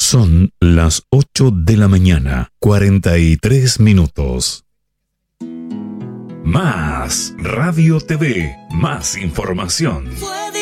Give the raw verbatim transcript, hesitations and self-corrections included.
Son las ocho de la mañana, cuarenta y tres minutos. Más Radio T V, más información.